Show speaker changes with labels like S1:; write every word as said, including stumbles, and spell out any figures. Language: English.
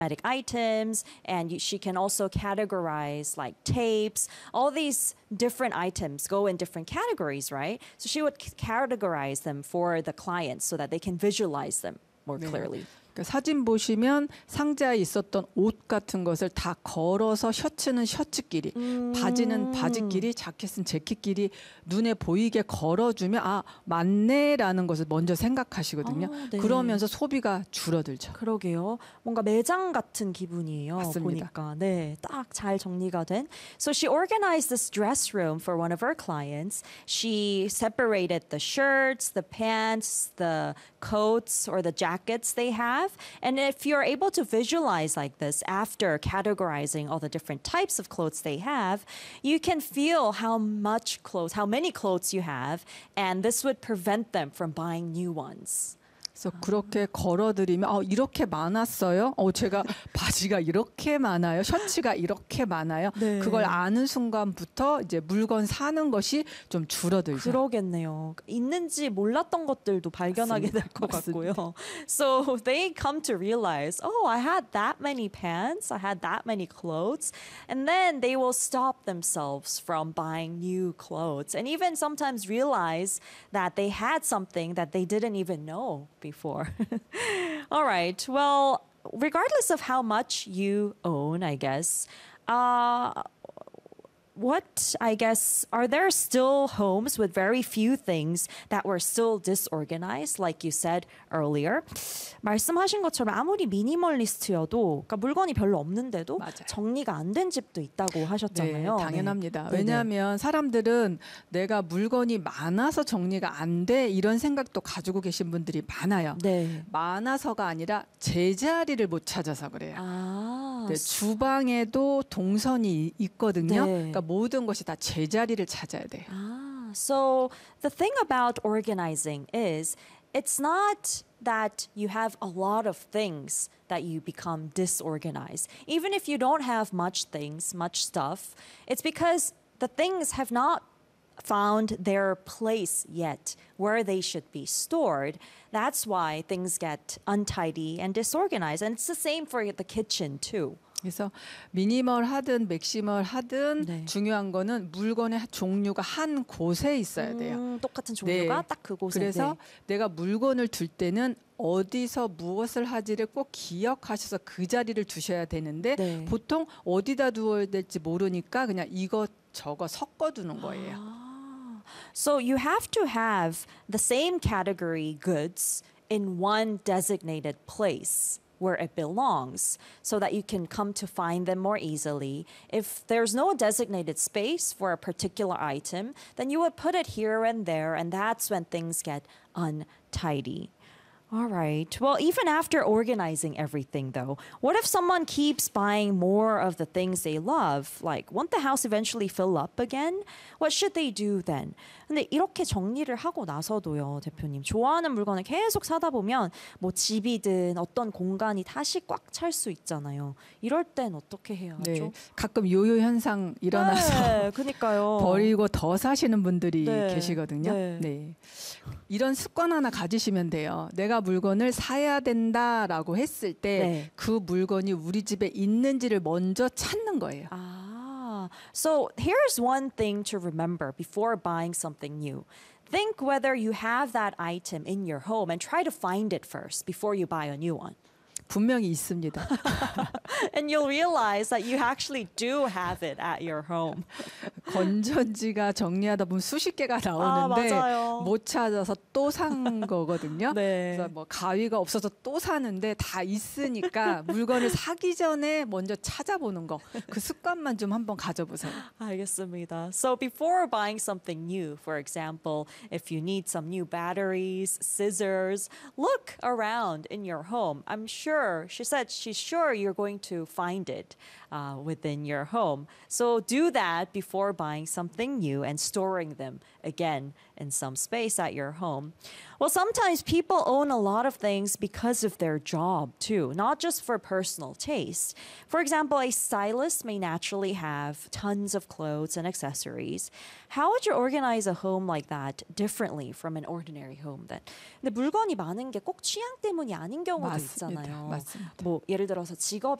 S1: cosmetic items, and you, she can also categorize like tapes. All these different items go in different categories, right? So she would c- categorize them for the clients so that they can visualize them more
S2: 네.
S1: clearly.
S2: 그 사진 보시면 상자에 있었던 옷 같은 것을 다 걸어서 셔츠는 셔츠끼리,
S1: 음.
S2: 바지는 바지끼리, 자켓은 재킷끼리 눈에 보이게 걸어주면 아 맞네라는 것을 먼저 생각하시거든요.
S1: 아, 네.
S2: 그러면서 소비가 줄어들죠.
S1: 그러게요. 뭔가 매장 같은 기분이에요.
S2: 맞습니다.
S1: 보니까 네, 딱 잘 정리가 된. So she organized this dress room for one of her clients. She separated the shirts, the pants, the coats or the jackets they have. And if you're able to visualize like this after categorizing all the different types of clothes they have, you can feel how much clothes, how many clothes you have, and this would prevent them from buying new ones.
S2: 그래서 그렇게 걸어드리면 어, 이렇게 많았어요. 어, 제가 바지가 이렇게 많아요. 셔츠가 이렇게 많아요.
S1: 네.
S2: 그걸 아는 순간부터 이제 물건 사는 것이 좀 줄어들죠.
S1: 그러겠네요. 있는지 몰랐던 것들도 발견하게 될 것 같고요. So they come to realize, oh, I had that many pants, I had that many clothes, and then they will stop themselves from buying new clothes, and even sometimes realize that they had something that they didn't even know before. All right. Well, regardless of how much you own, I guess, uh, what, I guess, are there still homes with very few things that were still disorganized, like you said earlier? 말씀하신 것처럼 아무리 미니멀리스트여도, 그러니까 물건이 별로 없는데도
S2: 맞아요.
S1: 정리가 안 된 집도 있다고 하셨잖아요.
S2: 네, 당연합니다.
S1: 네.
S2: 왜냐하면 사람들은 내가 물건이 많아서 정리가 안 돼 이런 생각도 가지고 계신 분들이 많아요.
S1: 네.
S2: 많아서가 아니라 제자리를 못 찾아서 그래요.
S1: 아,
S2: 네, 주방에도 동선이 있거든요.
S1: 네.
S2: 그러니까 모든 것이 다 제자리를 찾아야 돼요.
S1: Ah, so the thing about organizing is it's not that you have a lot of things that you become disorganized. Even if you don't have much things, much stuff, it's because the things have not found their place yet where they should be stored. That's why things get untidy and disorganized. And it's the same for the kitchen too.
S2: 그래서 미니멀 하든 맥시멀 하든
S1: 네.
S2: 중요한 거는 물건의 종류가 한 곳에 있어야 돼요.
S1: 음, 똑같은 종류가
S2: 네.
S1: 딱 그곳에.
S2: 그래서
S1: 네.
S2: 내가 물건을 둘 때는 어디서 무엇을 하지를 꼭 기억하셔서 그 자리를 두셔야 되는데
S1: 네.
S2: 보통 어디다 두어야 될지 모르니까 그냥 이것 저것 섞어 두는 거예요.
S1: Ah. So you have to have the same category goods in one designated place where it belongs so that you can come to find them more easily. If there's no designated space for a particular item, then you would put it here and there, and that's when things get untidy. All right. Well, even after organizing everything, though, what if someone keeps buying more of the things they love? Like, won't the house eventually fill up again? What should they do then? 근데 이렇게 정리를 하고 나서도요, 대표님, 좋아하는 물건을 계속 사다 보면 뭐 집이든 어떤 공간이 다시 꽉 찰 수 있잖아요. 이럴 땐 어떻게 해야 하죠?
S2: 네, 가끔 요요 현상 일어나서
S1: 네, 그러니까요.
S2: 버리고 더 사시는 분들이
S1: 네,
S2: 계시거든요.
S1: 네.
S2: 네. 이런 습관 하나 가지시면 돼요. 내가 물건을 사야 된다라고 했을 때 그
S1: 네.
S2: 물건이 우리 집에 있는지를 먼저 찾는 거예요.
S1: Ah, so here's one thing to remember before buying something new. Think whether you have that item in your home and try to find it first before you buy a new one.
S2: 분명히 있습니다.
S1: And you'll realize that you actually do have it at your home.
S2: 건전지가 정리하다 보면 수십 개가 나오는데
S1: 아, 맞아요.
S2: 못 찾아서 또 산 거거든요.
S1: 네.
S2: 그래서 뭐 가위가 없어서 또 사는데 다 있으니까 물건을 사기 전에 먼저 찾아보는 거. 그 습관만 좀 한번 가져보세요.
S1: 알겠습니다. So before buying something new, for example, if you need some new batteries, scissors, look around in your home. I'm sure, she said she's sure you're going to find it uh, within your home. So do that before buying something new and storing them again in some space at your home. Well, sometimes people own a lot of things because of their job too, not just for personal taste. For example, a stylist may naturally have tons of clothes and accessories. How would you organize a home like that differently from an ordinary home then? 근데 물건이 많은 게 꼭 취향 때문이 아닌 경우도
S2: 맞습니다.
S1: 있잖아요.
S2: 맞습니다.
S1: 뭐 예를 들어서 직업이